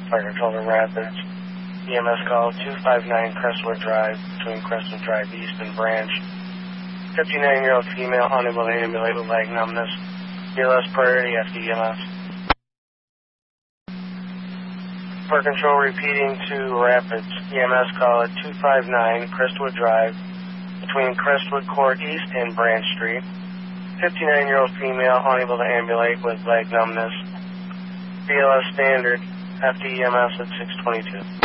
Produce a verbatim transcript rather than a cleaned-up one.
Fire Control to Rapids. E M S call two five nine Crestwood Drive, between Crestwood Drive East and Branch. fifty-nine-year-old female unable to ambulate with leg numbness. B L S priority, F D E M S. Fire Control repeating to Rapids. E M S call at two five nine Crestwood Drive, between Crestwood Court East and Branch Street. fifty-nine-year-old female unable to ambulate with leg numbness. B L S standard, F D E M S at six twenty-two.